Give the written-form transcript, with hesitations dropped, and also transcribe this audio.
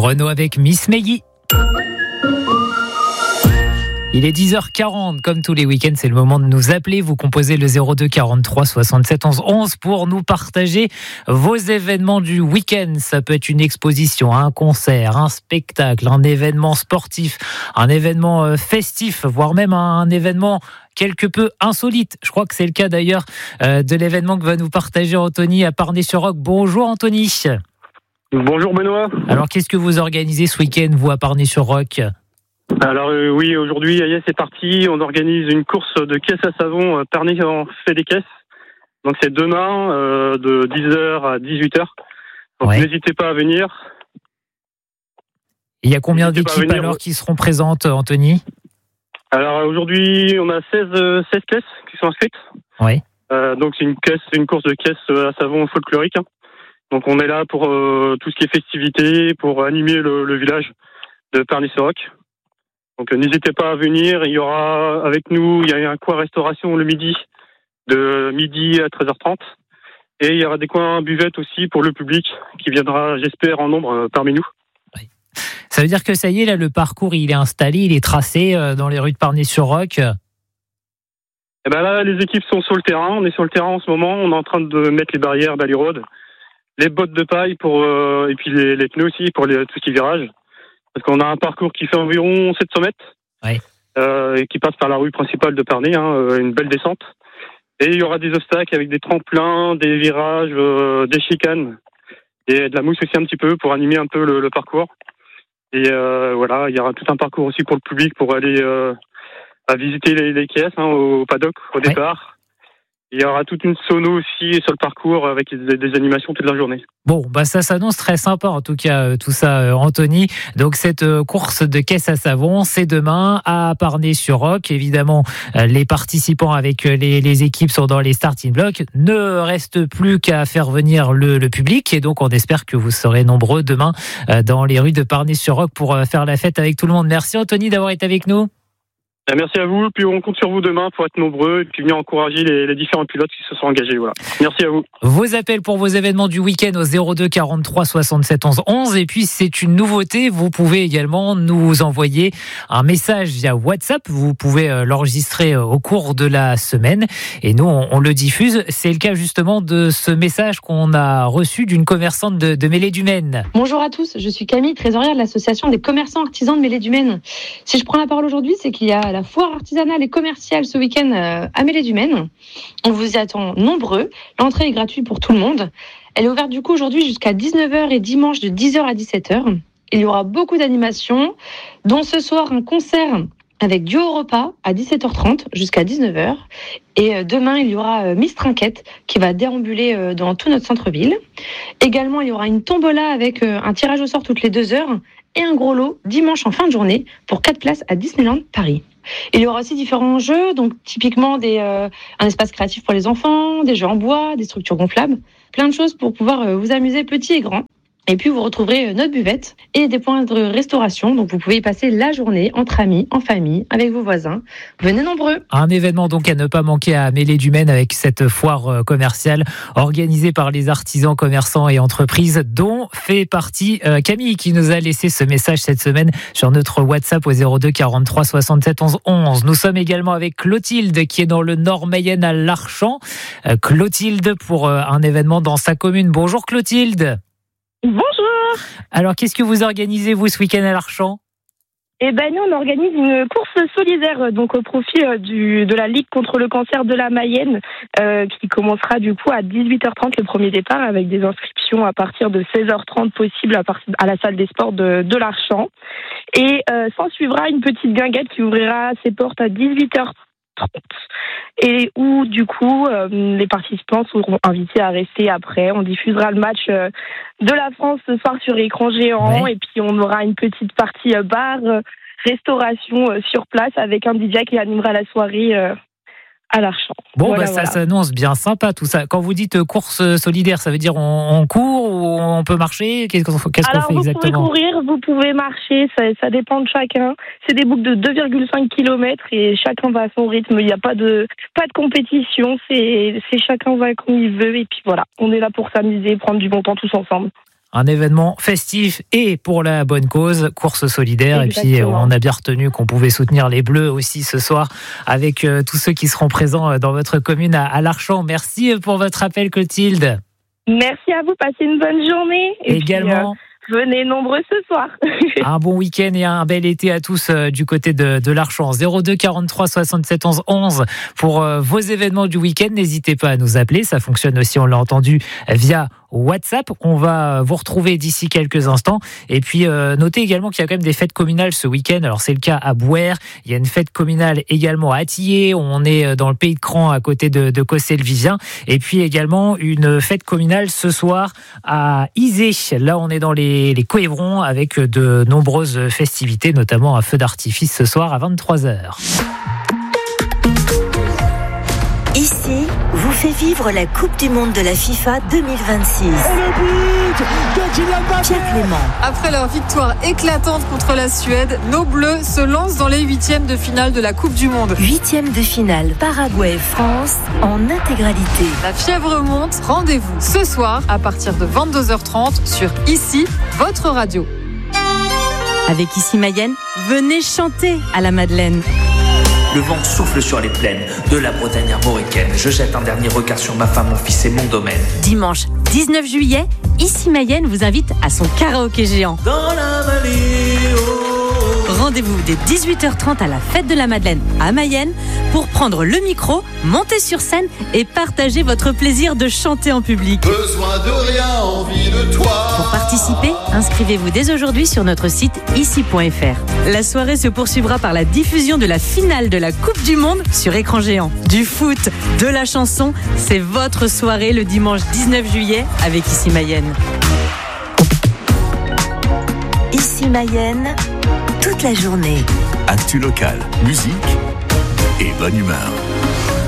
Renaud avec Miss Meggy. Il est 10h40, comme tous les week-ends, c'est le moment de nous appeler. Vous composez le 02 43 67 11 11 pour nous partager vos événements du week-end. Ça peut être une exposition, un concert, un spectacle, un événement sportif, un événement festif, voire même un événement quelque peu insolite. Je crois que c'est le cas d'ailleurs de l'événement que va nous partager Anthony à Parnay-sur-Roc. Bonjour Anthony. Bonjour Benoît. Alors qu'est-ce que vous organisez ce week-end, vous, à Parnay-sur-Roc ? Alors oui, aujourd'hui, c'est parti. On organise une course de caisse à savon. Parnay en fait des caisses. Donc c'est demain de 10h à 18h. Donc N'hésitez pas à venir. Il y a combien d'équipes alors qui seront présentes, Anthony ? Alors aujourd'hui, on a 16 caisses qui sont inscrites. Oui. Donc c'est une course de caisse à savon folklorique. Donc on est là pour tout ce qui est festivité, pour animer le village de Parnay-sur-Roc. Donc n'hésitez pas à venir. Il y aura avec nous, il y a un coin restauration le midi, de midi à 13h30. Et il y aura des coins buvettes aussi pour le public qui viendra, j'espère, en nombre parmi nous. Oui. Ça veut dire que ça y est, là, le parcours il est installé, il est tracé dans les rues de Parnay-sur-Roc. Et ben là, les équipes sont sur le terrain. On est sur le terrain en ce moment. On est en train de mettre les barrières d'Ali-Road, les bottes de paille et puis les pneus aussi pour tout ce qui est virage. Parce qu'on a un parcours qui fait environ 700 mètres, oui. Et qui passe par la rue principale de Parnay, une belle descente. Et il y aura des obstacles avec des tremplins, des virages, des chicanes, et de la mousse aussi un petit peu pour animer un peu le parcours. Et voilà, il y aura tout un parcours aussi pour le public pour aller à visiter les caisses au paddock au départ. Il y aura toute une sono aussi sur le parcours avec des animations toute la journée. Bon, ça s'annonce très sympa en tout cas, tout ça, Anthony. Donc cette course de caisse à savon, c'est demain à Parnay-sur-Roc. Évidemment, les participants avec les équipes sont dans les starting blocks. Ne reste plus qu'à faire venir le public. Et donc on espère que vous serez nombreux demain dans les rues de Parnay-sur-Roc pour faire la fête avec tout le monde. Merci Anthony d'avoir été avec nous. Merci à vous, puis on compte sur vous demain pour être nombreux et puis venir encourager les différents pilotes qui se sont engagés. Voilà. Merci à vous. Vos appels pour vos événements du week-end au 02 43 67 11 11. Et puis c'est une nouveauté, vous pouvez également nous envoyer un message via WhatsApp. Vous pouvez l'enregistrer au cours de la semaine et nous on le diffuse. C'est le cas justement de ce message qu'on a reçu d'une commerçante de Mêlée-du-Maine. Bonjour à tous, je suis Camille, trésorière de l'association des commerçants artisans de Mêlée-du-Maine. Si je prends la parole aujourd'hui, c'est qu'il y a la foire artisanale et commerciale ce week-end à Mêlée-du-Maine. On vous y attend nombreux. L'entrée est gratuite pour tout le monde. Elle est ouverte du coup aujourd'hui jusqu'à 19h et dimanche de 10h à 17h. Il y aura beaucoup d'animations, dont ce soir un concert avec Duo Repas à 17h30 jusqu'à 19h. Et demain, il y aura Miss Trinquette qui va déambuler dans tout notre centre-ville. Également, il y aura une tombola avec un tirage au sort toutes les 2 heures et un gros lot dimanche en fin de journée pour 4 places à Disneyland Paris. Il y aura aussi différents jeux, donc typiquement un espace créatif pour les enfants, des jeux en bois, des structures gonflables, plein de choses pour pouvoir vous amuser petits et grands. Et puis vous retrouverez notre buvette et des points de restauration, donc vous pouvez y passer la journée entre amis, en famille, avec vos voisins. Venez nombreux. Un événement donc à ne pas manquer à Mêlée-du-Maine avec cette foire commerciale organisée par les artisans, commerçants et entreprises dont fait partie Camille qui nous a laissé ce message cette semaine sur notre WhatsApp au 02 43 67 11 11. Nous sommes également avec Clotilde qui est dans le Nord Mayenne à Larchant. Clotilde pour un événement dans sa commune. Bonjour Clotilde. Bonjour. Alors, qu'est-ce que vous organisez, vous, ce week-end à Larchant ? Eh ben, nous, on organise une course solidaire, donc au profit de la Ligue contre le cancer de la Mayenne, qui commencera du coup à 18h30 le premier départ, avec des inscriptions à partir de 16h30 possibles à la salle des sports de Larchant. Et s'en suivra une petite guinguette qui ouvrira ses portes à 18h30. Et où du coup les participants seront invités à rester après. On diffusera le match de la France ce soir sur écran géant, et puis on aura une petite partie bar, restauration sur place avec un DJ qui animera la soirée à Larchant. Bon, ça s'annonce bien sympa tout ça. Quand vous dites course solidaire, ça veut dire on court ou on peut marcher ? Qu'est-ce qu'on fait exactement ? Vous pouvez courir, vous pouvez marcher, ça dépend de chacun. C'est des boucles de 2,5 km et chacun va à son rythme. Il n'y a pas de compétition, c'est chacun va comme il veut et puis voilà. On est là pour s'amuser, prendre du bon temps tous ensemble. un événement festif et pour la bonne cause, course solidaire. Exactement. Et puis on a bien retenu qu'on pouvait soutenir les Bleus aussi ce soir avec tous ceux qui seront présents dans votre commune à l'Archamp. Merci pour votre appel, Clotilde. Merci à vous, passez une bonne journée. Et également. Puis, venez nombreux ce soir. Un bon week-end et un bel été à tous du côté de l'Archamp. 02 43 67 11 11 pour vos événements du week-end. N'hésitez pas à nous appeler. Ça fonctionne aussi, on l'a entendu, via WhatsApp. On va vous retrouver d'ici quelques instants. Et puis, notez également qu'il y a quand même des fêtes communales ce week-end. Alors, c'est le cas à Bouer. Il y a une fête communale également à Atillé. On est dans le pays de Cran, à côté de Cossé-le-Vivien. Et puis également une fête communale ce soir à Izé. Là, on est dans les Coëvrons avec de nombreuses festivités, notamment un feu d'artifice ce soir à 23h. Ici, vous fait vivre la Coupe du Monde de la FIFA 2026. Et le but de Kylian Mbappé. Pierre Clément. Après leur victoire éclatante contre la Suède, nos Bleus se lancent dans les huitièmes de finale de la Coupe du Monde. Huitième de finale, Paraguay-France en intégralité. La fièvre monte, rendez-vous ce soir à partir de 22h30 sur Ici, votre radio. Avec Ici Mayenne, venez chanter à la Madeleine. Le vent souffle sur les plaines de la Bretagne armoricaine. Je jette un dernier regard sur ma femme, mon fils et mon domaine. Dimanche 19 juillet, Ici Mayenne vous invite à son karaoké géant. Dans la vallée, Rendez-vous dès 18h30 à la Fête de la Madeleine à Mayenne pour prendre le micro, monter sur scène et partager votre plaisir de chanter en public. Besoin de rien, envie de toi. Pour participer, inscrivez-vous dès aujourd'hui sur notre site ici.fr. La soirée se poursuivra par la diffusion de la finale de la Coupe du Monde sur écran géant. Du foot, de la chanson, c'est votre soirée le dimanche 19 juillet avec Ici Mayenne. Ici Mayenne, toute la journée. Actu local, musique et bonne humeur.